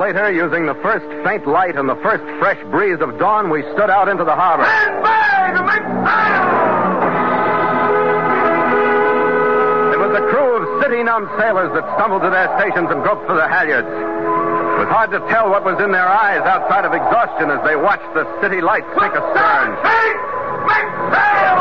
later, using the first faint light and the first fresh breeze of dawn, we stood out into the harbor. Stand by to make sail! It was a crew of city-numbed sailors that stumbled to their stations and groped for the halyards. It was hard to tell what was in their eyes outside of exhaustion as they watched the city lights sink astern. Make sail!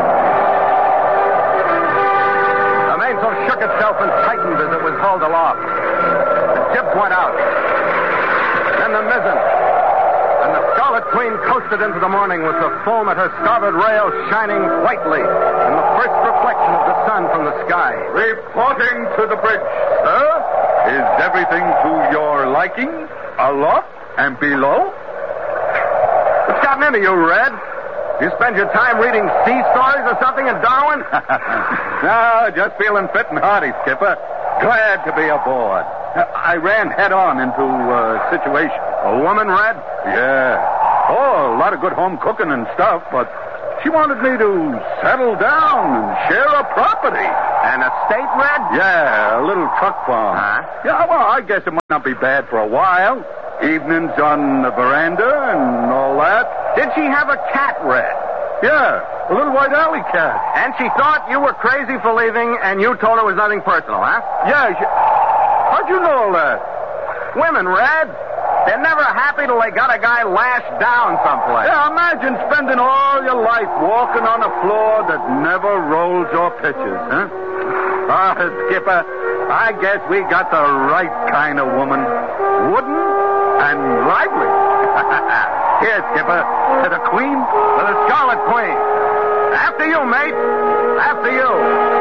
The mainsail shook itself and tightened as it was hauled aloft. The jibs went out. Then the mizzen. And the Scarlet Queen coasted into the morning with the foam at her starboard rail shining whitely in the first reflection of the sun from the sky. Reporting to the bridge, sir. Is everything to your liking? Aloft and below? What's gotten into you, Red? You spend your time reading sea stories or something in Darwin? No, just feeling fit and hearty, Skipper. Glad to be aboard. I ran head-on into a situation. A woman, Red? Yeah. Oh, a lot of good home cooking and stuff, but she wanted me to settle down and share a property. An estate, Red? Yeah, a little truck farm. Huh? Yeah, well, I guess it might not be bad for a while. Evenings on the veranda and all that. Did she have a cat, Red? Yeah, a little white alley cat. And she thought you were crazy for leaving, and you told her it was nothing personal, huh? Yeah, how'd you know all that? Women, Red. They're never happy till they got a guy lashed down someplace. Yeah, imagine spending all your life walking on a floor that never rolls or pitches, huh? Skipper, I guess we got the right kind of woman. Wooden and lively. Here, Skipper, to the Queen. To the Scarlet Queen. After you, mate. After you.